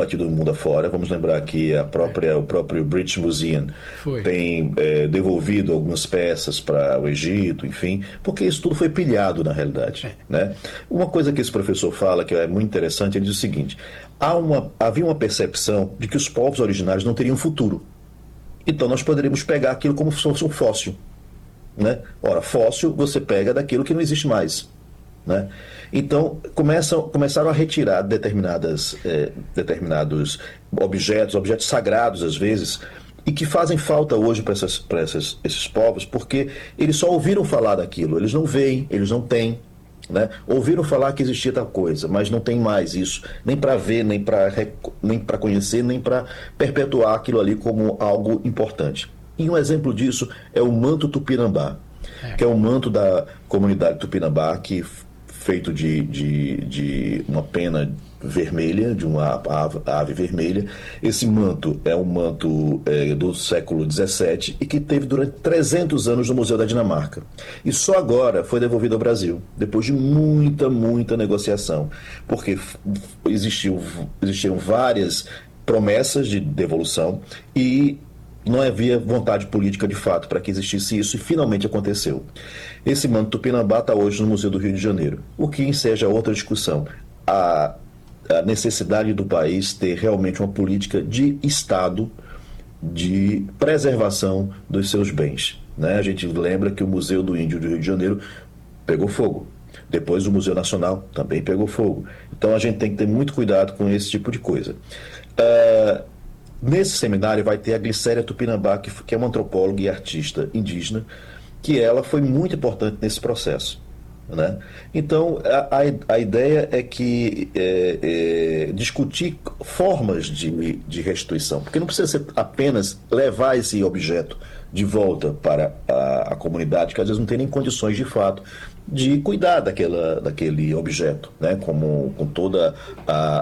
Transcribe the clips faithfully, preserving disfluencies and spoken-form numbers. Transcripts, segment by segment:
batido no mundo afora. Vamos lembrar que a própria, o próprio British Museum Foi. tem é, devolvido algumas peças para o Egito, enfim, porque isso tudo foi pilhado na realidade. É. Né? Uma coisa que esse professor fala, que é muito interessante, ele diz o seguinte: há uma, havia uma percepção de que os povos originários não teriam futuro. Então nós poderíamos pegar aquilo como se fosse um fóssil. Né? Ora, fóssil você pega daquilo que não existe mais. Né? Então começam, começaram a retirar determinadas, eh, determinados objetos, objetos sagrados às vezes, e que fazem falta hoje para essas, para essas, esses povos, porque eles só ouviram falar daquilo, eles não veem, eles não têm. Né? Ouviram falar que existia tal coisa, mas não tem mais isso, nem para ver, nem para nem para conhecer, nem para perpetuar aquilo ali como algo importante. E um exemplo disso é o manto tupinambá, é. que é o manto da comunidade tupinambá, que feito de, de, de uma pena vermelha, de uma ave, ave vermelha. Esse manto é um manto é, do século dezessete e que teve durante trezentos anos no Museu da Dinamarca. E só agora foi devolvido ao Brasil, depois de muita, muita negociação, porque existiu, existiam várias promessas de devolução e não havia vontade política de fato para que existisse isso, e finalmente aconteceu. Esse manto tupinambá está hoje no Museu do Rio de Janeiro, o que enseja outra discussão. A, a necessidade do país ter realmente uma política de Estado de preservação dos seus bens. Né? A gente lembra que o Museu do Índio do Rio de Janeiro pegou fogo. Depois o Museu Nacional também pegou fogo. Então a gente tem que ter muito cuidado com esse tipo de coisa. Uh, Nesse seminário vai ter a Glicéria Tupinambá, que, que é uma antropóloga e artista indígena, que ela foi muito importante nesse processo. Né? Então, a, a, a ideia é que é, é, discutir formas de, de restituição, porque não precisa ser apenas levar esse objeto de volta para a, a comunidade, que às vezes não tem nem condições de fato de cuidar daquela, daquele objeto, né? Como, com toda a,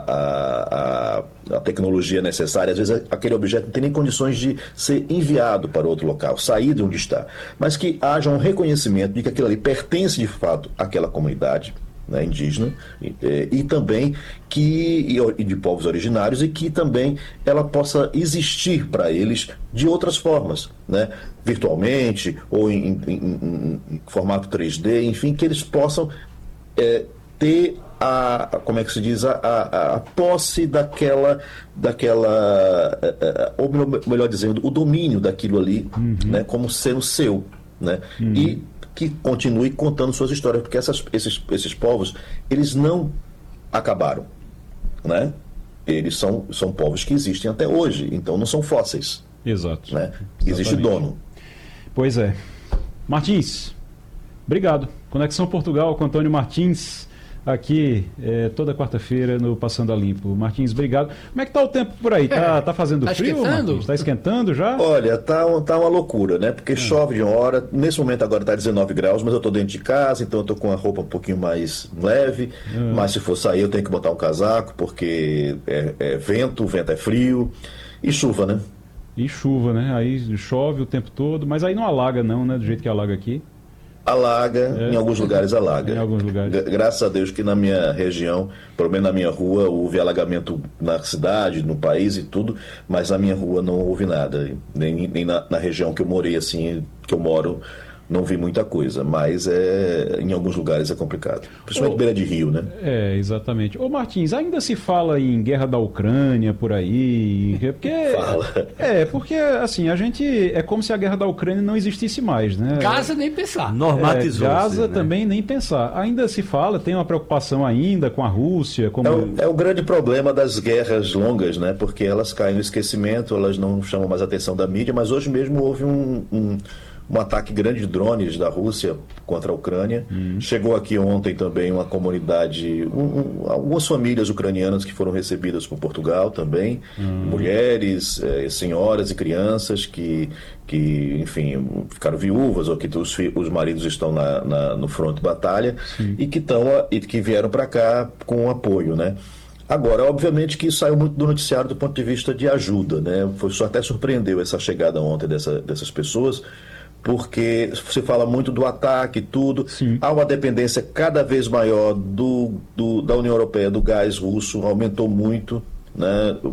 a, a, a tecnologia necessária. Às vezes aquele objeto não tem nem condições de ser enviado para outro local, sair de onde está, mas que haja um reconhecimento de que aquilo ali pertence de fato àquela comunidade, né, indígena, e, e também que e de povos originários, e que também ela possa existir para eles de outras formas, né, virtualmente ou em, em, em, em formato três D, enfim, que eles possam é, ter a, como é que se diz, a, a, a posse daquela, daquela ou melhor dizendo, o domínio daquilo ali, uhum. né, como sendo seu, né, uhum. e que continue contando suas histórias, porque essas, esses, esses povos, eles não acabaram, né? Eles são, são povos que existem até hoje, então não são fósseis. Exato. Né? Existe dono. Pois é. Martins, obrigado. Conexão Portugal com Antônio Martins, aqui é, toda quarta-feira no Passando a Limpo. Martins, obrigado. Como é que está o tempo por aí? Tá, tá fazendo tá frio, Martins? Está esquentando já? Olha, tá, tá uma loucura, né? Porque é. chove de uma hora. Nesse momento agora está dezenove graus, mas eu estou dentro de casa, então eu estou com a roupa um pouquinho mais leve. É. Mas se for sair eu tenho que botar um casaco, porque é, é vento, o vento é frio. E chuva, né? E chuva, né? Aí chove o tempo todo, mas aí não alaga não, né? Do jeito que alaga aqui. Alaga, é. em alguns lugares alaga. Em alguns lugares. Graças a Deus que na minha região, pelo menos na minha rua, houve alagamento na cidade, no país e tudo, mas na minha rua não houve nada. Nem, nem na, na região que eu morei, assim, que eu moro, não vi muita coisa, mas é, em alguns lugares é complicado. Principalmente Ô, beira de rio, né? É, exatamente. Ô Martins, ainda se fala em guerra da Ucrânia por aí? Porque, fala. É, porque assim, a gente... É como se a guerra da Ucrânia não existisse mais, né? Gaza nem pensar. Normatizou. É, Gaza né? também nem pensar. Ainda se fala, tem uma preocupação ainda com a Rússia? Como... É, o, é o grande problema das guerras longas, né? Porque elas caem no esquecimento, elas não chamam mais a atenção da mídia, mas hoje mesmo houve um... um um ataque grande de drones da Rússia contra a Ucrânia. Uhum. Chegou aqui ontem também uma comunidade, um, um, algumas famílias ucranianas que foram recebidas por Portugal também, uhum. mulheres, eh, senhoras e crianças que, que, enfim, ficaram viúvas ou que os, os maridos estão na, na, no fronte de batalha. Sim. e que, tão, e que vieram para cá com apoio, né? Agora, obviamente que isso saiu muito do noticiário do ponto de vista de ajuda, né? Foi, só até surpreendeu essa chegada ontem dessa, dessas pessoas, porque se fala muito do ataque e tudo. Sim. Há uma dependência cada vez maior do, do, da União Europeia, do gás russo, aumentou muito, né?